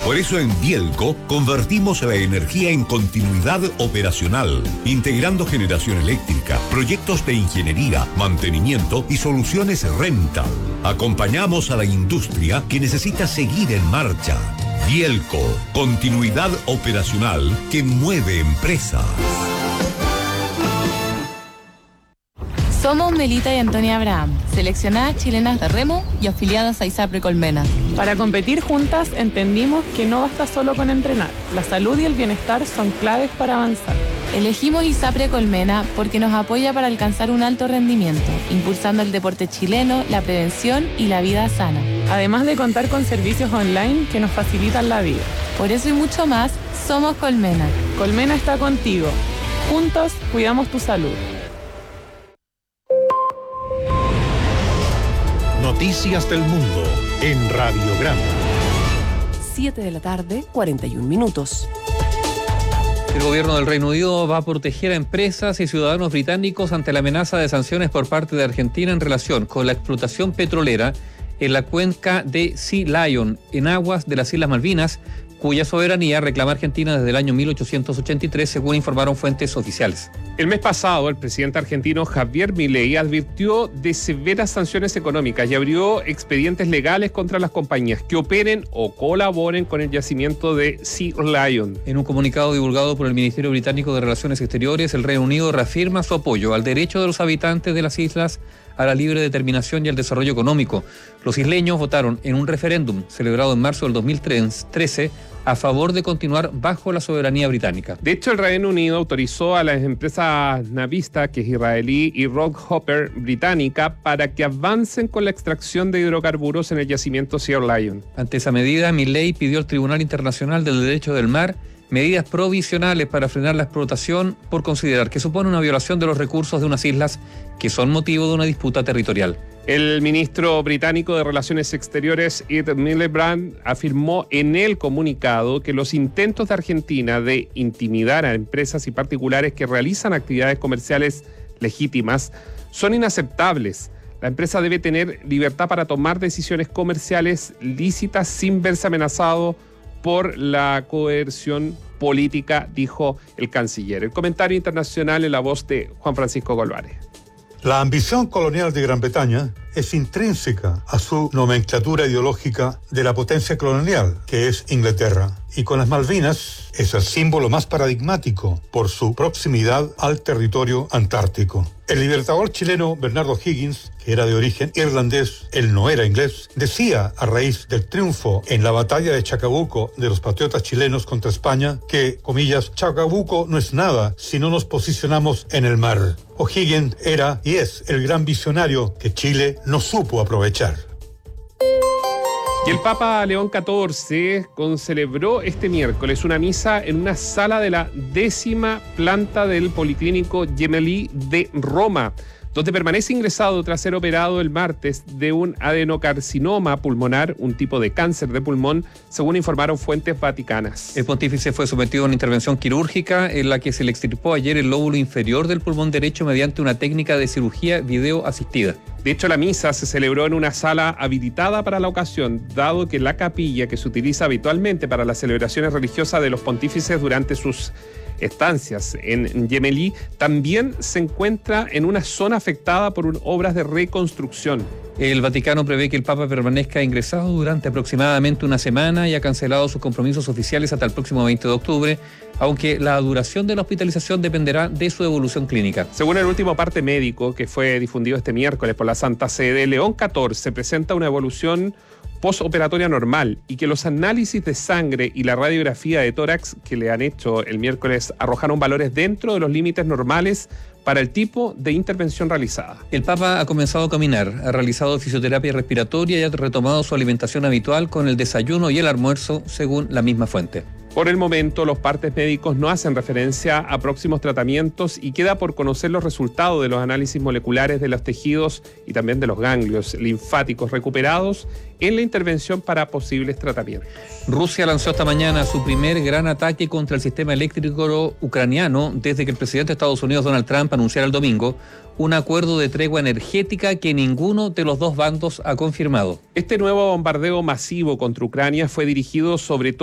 Por eso en Bielco convertimos la energía en continuidad operacional, integrando generación eléctrica, proyectos de ingeniería, mantenimiento y soluciones rental. Acompañamos a la industria que necesita seguir en marcha. Bielco, continuidad operacional que mueve empresas. Somos Melita y Antonia Abraham, seleccionadas chilenas de remo y afiliadas a ISAPRE Colmena. Para competir juntas entendimos que no basta solo con entrenar. La salud y el bienestar son claves para avanzar. Elegimos ISAPRE Colmena porque nos apoya para alcanzar un alto rendimiento, impulsando el deporte chileno, la prevención y la vida sana. Además de contar con servicios online que nos facilitan la vida. Por eso y mucho más, somos Colmena. Colmena está contigo. Juntos cuidamos tu salud. Noticias del Mundo en Radiograma. 7:41 p.m. El gobierno del Reino Unido va a proteger a empresas y ciudadanos británicos ante la amenaza de sanciones por parte de Argentina en relación con la explotación petrolera en la cuenca de Sea Lion, en aguas de las Islas Malvinas, cuya soberanía reclama Argentina desde el año 1883, según informaron fuentes oficiales. El mes pasado, el presidente argentino Javier Milei advirtió de severas sanciones económicas y abrió expedientes legales contra las compañías que operen o colaboren con el yacimiento de Sea Lion. En un comunicado divulgado por el Ministerio Británico de Relaciones Exteriores, el Reino Unido reafirma su apoyo al derecho de los habitantes de las islas a la libre determinación y al desarrollo económico. Los isleños votaron en un referéndum celebrado en marzo del 2013 a favor de continuar bajo la soberanía británica. De hecho, el Reino Unido autorizó a las empresas navistas, que es israelí, y Rockhopper, británica, para que avancen con la extracción de hidrocarburos en el yacimiento Sea Lion. Ante esa medida, Milei pidió al Tribunal Internacional del Derecho del Mar medidas provisionales para frenar la explotación por considerar que supone una violación de los recursos de unas islas que son motivo de una disputa territorial. El ministro británico de Relaciones Exteriores, Ed Miliband, afirmó en el comunicado que los intentos de Argentina de intimidar a empresas y particulares que realizan actividades comerciales legítimas son inaceptables. La empresa debe tener libertad para tomar decisiones comerciales lícitas sin verse amenazado por la coerción política, dijo el canciller. El comentario internacional en la voz de Juan Francisco Golvares. La ambición colonial de Gran Bretaña es intrínseca a su nomenclatura ideológica de la potencia colonial, que es Inglaterra. Y con las Malvinas es el símbolo más paradigmático por su proximidad al territorio antártico. El libertador chileno Bernardo Higgins, que era de origen irlandés, él no era inglés, decía a raíz del triunfo en la batalla de Chacabuco de los patriotas chilenos contra España que, comillas, Chacabuco no es nada si no nos posicionamos en el mar. O'Higgins era y es el gran visionario que Chile no supo aprovechar. Y el Papa León XIV concelebró este miércoles una misa en una sala de la 10ª planta del Policlínico Gemelli de Roma, donde permanece ingresado tras ser operado el martes de un adenocarcinoma pulmonar, un tipo de cáncer de pulmón, según informaron fuentes vaticanas. El pontífice fue sometido a una intervención quirúrgica en la que se le extirpó ayer el lóbulo inferior del pulmón derecho mediante una técnica de cirugía video asistida. De hecho, la misa se celebró en una sala habilitada para la ocasión, dado que la capilla que se utiliza habitualmente para las celebraciones religiosas de los pontífices durante sus estancias en Gemelli también se encuentra en una zona afectada por obras de reconstrucción. El Vaticano prevé que el Papa permanezca ingresado durante aproximadamente una semana y ha cancelado sus compromisos oficiales hasta el próximo 20 de octubre, aunque la duración de la hospitalización dependerá de su evolución clínica. Según el último parte médico que fue difundido este miércoles por la Santa Sede, León XIV presenta una evolución postoperatoria normal y que los análisis de sangre y la radiografía de tórax que le han hecho el miércoles arrojaron valores dentro de los límites normales para el tipo de intervención realizada. El Papa ha comenzado a caminar, ha realizado fisioterapia respiratoria y ha retomado su alimentación habitual con el desayuno y el almuerzo, según la misma fuente. Por el momento, los partes médicos no hacen referencia a próximos tratamientos y queda por conocer los resultados de los análisis moleculares de los tejidos y también de los ganglios linfáticos recuperados en la intervención para posibles tratamientos. Rusia lanzó esta mañana su primer gran ataque contra el sistema eléctrico ucraniano desde que el presidente de Estados Unidos, Donald Trump, anunciara el domingo un acuerdo de tregua energética que ninguno de los dos bandos ha confirmado. Este nuevo bombardeo masivo contra Ucrania fue dirigido sobre todo